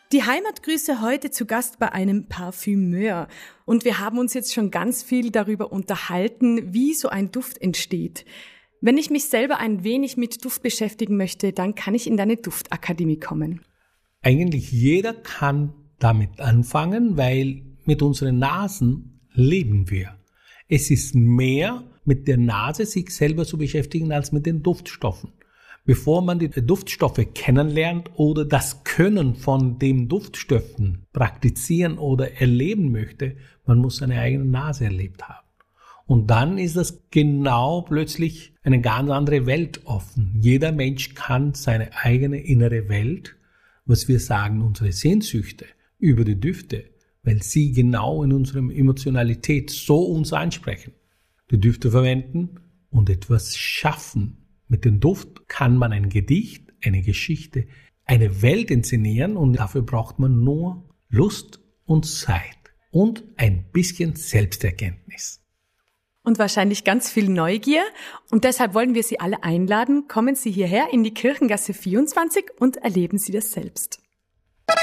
Die Heimatgrüße heute zu Gast bei einem Parfümeur. Und wir haben uns jetzt schon ganz viel darüber unterhalten, wie so ein Duft entsteht. Wenn ich mich selber ein wenig mit Duft beschäftigen möchte, dann kann ich in deine Duftakademie kommen. Eigentlich jeder kann damit anfangen, weil mit unseren Nasen leben wir. Es ist mehr mit der Nase sich selber zu beschäftigen als mit den Duftstoffen. Bevor man die Duftstoffe kennenlernt oder das Können von den Duftstoffen praktizieren oder erleben möchte, man muss seine eigene Nase erlebt haben. Und dann ist das genau plötzlich eine ganz andere Welt offen. Jeder Mensch kann seine eigene innere Welt, was wir sagen, unsere Sehnsüchte über die Düfte, weil sie genau in unserer Emotionalität so uns ansprechen. Die Düfte verwenden und etwas schaffen. Mit dem Duft kann man ein Gedicht, eine Geschichte, eine Welt inszenieren und dafür braucht man nur Lust und Zeit und ein bisschen Selbsterkenntnis. Und wahrscheinlich ganz viel Neugier. Und deshalb wollen wir Sie alle einladen, kommen Sie hierher in die Kirchengasse 24 und erleben Sie das selbst.